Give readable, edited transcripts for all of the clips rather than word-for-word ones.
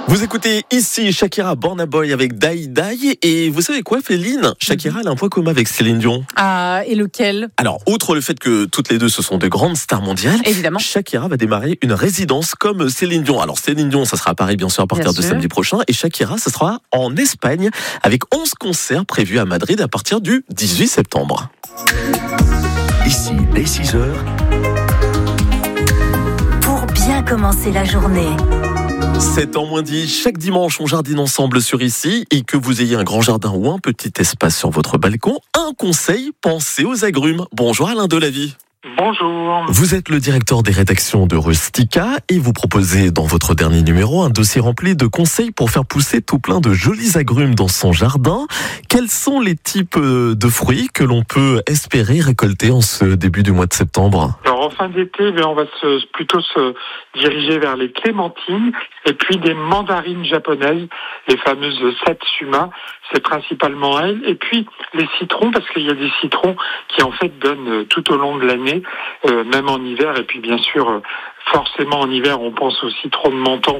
Vous écoutez ici Shakira Burna Boy avec Die Die. Et vous savez quoi, Féline? Shakira elle a un point commun avec Céline Dion. Ah, et lequel? Alors, outre le fait que toutes les deux ce sont de grandes stars mondiales, Évidemment. Shakira va démarrer une résidence comme Céline Dion. Alors Céline Dion, ça sera à Paris bien sûr à partir de samedi prochain. Et Shakira, ça sera en Espagne avec 11 concerts prévus à Madrid à partir du 18 septembre. Ici, dès 6h. Pour bien commencer la journée. 7h moins 10, chaque dimanche on jardine ensemble sur Ici, et que vous ayez un grand jardin ou un petit espace sur votre balcon, un conseil, pensez aux agrumes. Bonjour Alain Delavie. Bonjour. Vous êtes le directeur des rédactions de Rustica et vous proposez dans votre dernier numéro un dossier rempli de conseils pour faire pousser tout plein de jolis agrumes dans son jardin. Quels sont les types de fruits que l'on peut espérer récolter en ce début du mois de septembre? Alors en fin d'été, on va plutôt se diriger vers les clémentines et puis des mandarines japonaises, les fameuses Satsuma, c'est principalement elles. Et puis les citrons, parce qu'il y a des citrons qui en fait donnent tout au long de l'année, même en hiver, et puis bien sûr forcément en hiver on pense au citron de Menton,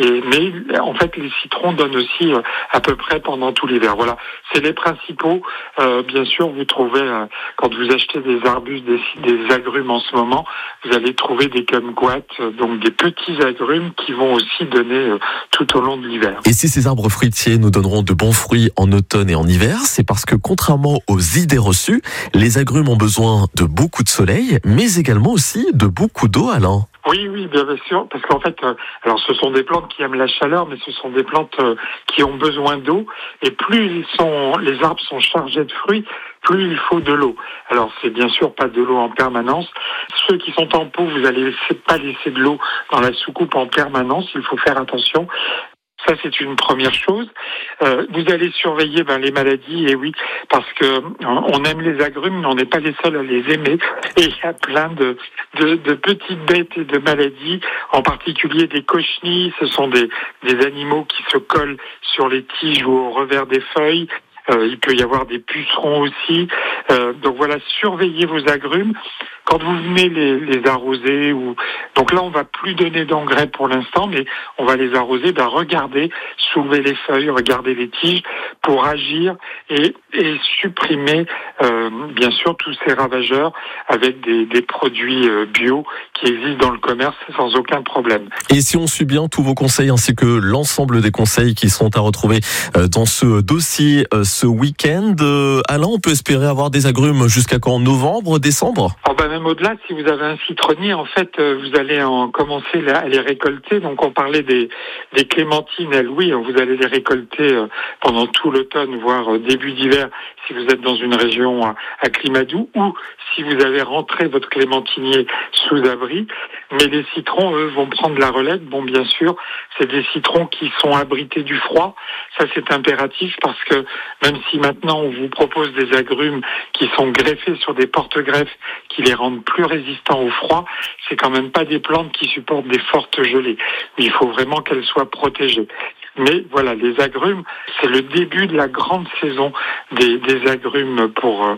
mais en fait les citrons donnent aussi à peu près pendant tout l'hiver. Voilà, c'est les principaux. Bien sûr vous trouvez, quand vous achetez des arbustes, des agrumes en ce moment, vous allez trouver des kumquats, donc des petits agrumes qui vont aussi donner tout au long de l'hiver. Et si ces arbres fruitiers nous donneront de bons fruits en automne et en hiver, c'est parce que contrairement aux idées reçues, les agrumes ont besoin de beaucoup de soleil, mais également aussi de beaucoup d'eau, Alain. Oui, bien sûr, parce qu'en fait, alors ce sont des plantes qui aiment la chaleur, mais ce sont des plantes qui ont besoin d'eau, et plus les arbres sont chargés de fruits, plus il faut de l'eau. Alors c'est bien sûr pas de l'eau en permanence. Ceux qui sont en pot, vous allez pas laisser de l'eau dans la soucoupe en permanence, il faut faire attention. Ça, c'est une première chose. Vous allez surveiller les maladies, et oui, parce que on aime les agrumes, mais on n'est pas les seuls à les aimer. Et il y a plein de petites bêtes et de maladies, en particulier des cochenilles. Ce sont des animaux qui se collent sur les tiges ou au revers des feuilles. Il peut y avoir des pucerons aussi. Donc voilà, surveillez vos agrumes. Quand vous venez les arroser, donc là on va plus donner d'engrais pour l'instant, mais on va les arroser. Regardez, soulevez les feuilles, regardez les tiges pour agir et supprimer bien sûr tous ces ravageurs avec des produits bio qui existent dans le commerce sans aucun problème. Et si on suit bien tous vos conseils ainsi que l'ensemble des conseils qui sont à retrouver dans ce dossier ce week-end, Alain, on peut espérer avoir des agrumes jusqu'à quand? Novembre, décembre? Même au-delà, si vous avez un citronnier, en fait, vous allez commencer à les récolter. Donc, on parlait des clémentines, elles, oui, vous allez les récolter pendant tout l'automne, voire début d'hiver, si vous êtes dans une région à climat doux, ou si vous avez rentré votre clémentinier sous abri. Mais les citrons, eux, vont prendre la relève. Bon, bien sûr, c'est des citrons qui sont abrités du froid. Ça, c'est impératif parce que même si maintenant on vous propose des agrumes qui sont greffés sur des porte-greffes qui les rendent plus résistants au froid, c'est quand même pas des plantes qui supportent des fortes gelées. Il faut vraiment qu'elles soient protégées. Mais voilà, les agrumes, c'est le début de la grande saison des agrumes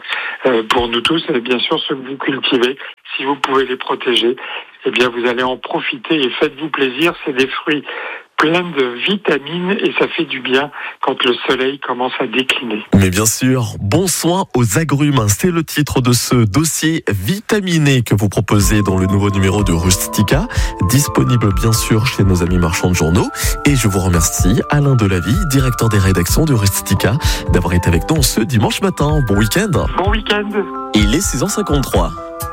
pour nous tous. Et bien sûr, ceux que vous cultivez, si vous pouvez les protéger, eh bien vous allez en profiter et faites-vous plaisir. C'est des fruits plein de vitamines et ça fait du bien quand le soleil commence à décliner. Mais bien sûr, bon soin aux agrumes, c'est le titre de ce dossier vitaminé que vous proposez dans le nouveau numéro de Rustica, disponible bien sûr chez nos amis marchands de journaux. Et je vous remercie, Alain Delavie, directeur des rédactions de Rustica, d'avoir été avec nous ce dimanche matin. Bon week-end. Bon week-end. Il est 6h53.